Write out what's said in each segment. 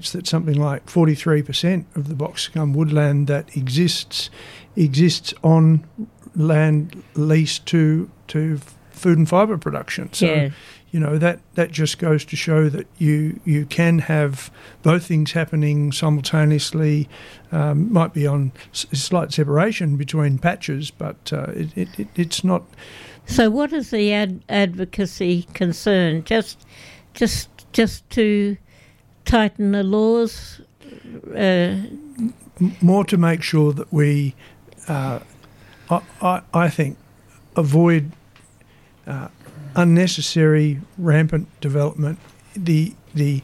that something like 43% of the box gum woodland that exists on land leased to food and fibre production. So, that just goes to show that you can have both things happening simultaneously. Might be on slight separation between patches, but it's not. So, what is the advocacy concern? Just to tighten the laws? More to make sure that we, I think, avoid unnecessary rampant development, the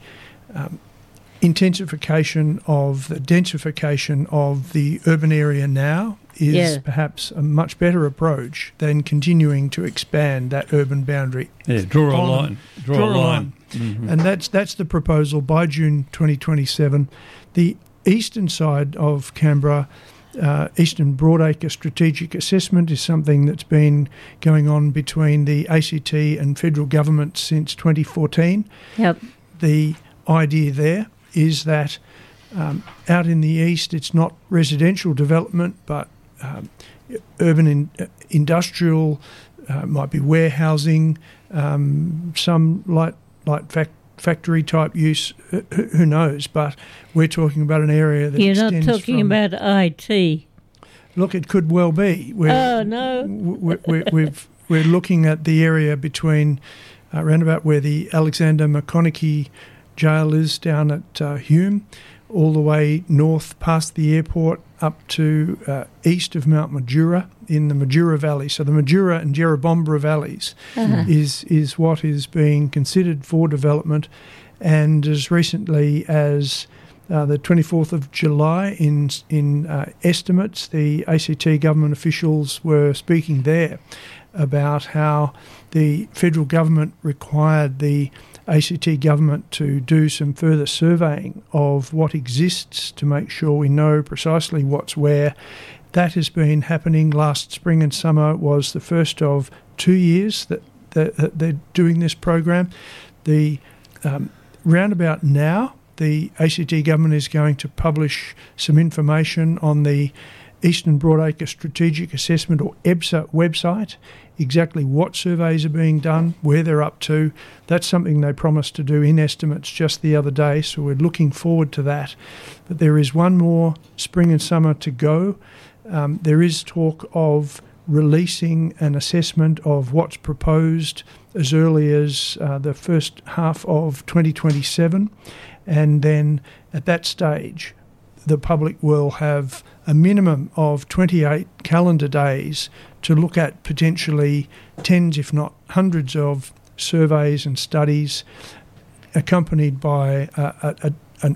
intensification of the densification of the urban area now is perhaps a much better approach than continuing to expand that urban boundary. Yeah, draw a line. Mm-hmm. And that's the proposal by June 2027. The eastern side of Canberra, Eastern Broadacre Strategic Assessment, is something that's been going on between the ACT and federal government since 2014. Yep. The idea there is that out in the east it's not residential development but urban industrial, might be warehousing, some light factory type use, who knows, but we're talking about an area that extends from... You're not talking about IT. Look, it could well be. No. We're looking at the area between around about where the Alexander McConaughey jail is down at Hume, all the way north past the airport up to east of Mount Majura in the Majura Valley. So the Majura and Jerrabomberra valleys is what is being considered for development. And as recently as the 24th of July in estimates, the ACT government officials were speaking there about how the federal government required the ACT government to do some further surveying of what exists to make sure we know precisely what's where. That has been happening. Last spring and summer was the first of 2 years that they're doing this program. The roundabout now, the ACT government is going to publish some information on the Eastern Broadacre Strategic Assessment, or EBSA, website, exactly what surveys are being done, where they're up to. That's something they promised to do in estimates just the other day, so we're looking forward to that. But there is one more spring and summer to go. There is talk of releasing an assessment of what's proposed as early as the first half of 2027, and then at that stage the public will have a minimum of 28 calendar days to look at potentially tens, if not hundreds, of surveys and studies, accompanied by a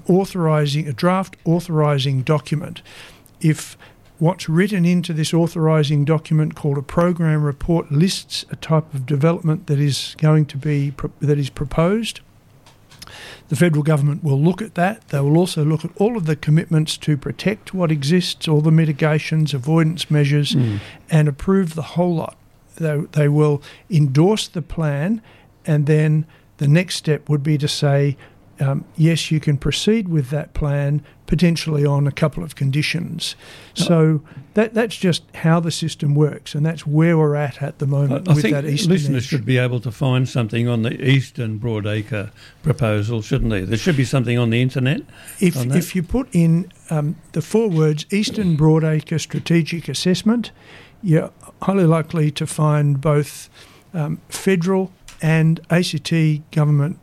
draft authorising document. If what's written into this authorising document, called a program report, lists a type of development that is going to be proposed, the federal government will look at that. They will also look at all of the commitments to protect what exists, all the mitigations, avoidance measures, and approve the whole lot. They will endorse the plan, and then the next step would be to say, yes, you can proceed with that plan, potentially on a couple of conditions. So that's just how the system works, and that's where we're at the moment with that eastern edge. I think listeners should be able to find something on the Eastern Broadacre proposal, shouldn't they? There should be something on the internet. If you put in the 4 words Eastern Broadacre Strategic Assessment, you're highly likely to find both federal and ACT government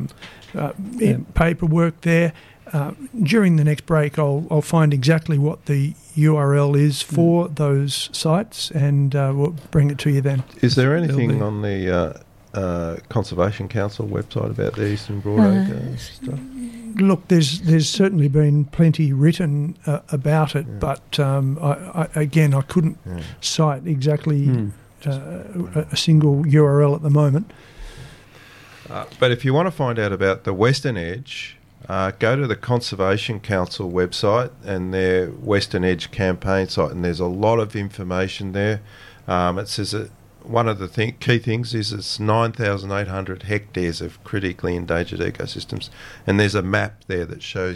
paperwork there. During the next break, I'll find exactly what the URL is for those sites, and we'll bring it to you then. Is there anything on the Conservation Council website about the Eastern Broadacre stuff? Look, there's certainly been plenty written about it, but I couldn't cite exactly a single URL at the moment. But if you want to find out about the Western Edge, go to the Conservation Council website and their Western Edge campaign site, and there's a lot of information there. It says that one of the key things is it's 9,800 hectares of critically endangered ecosystems, and there's a map there that shows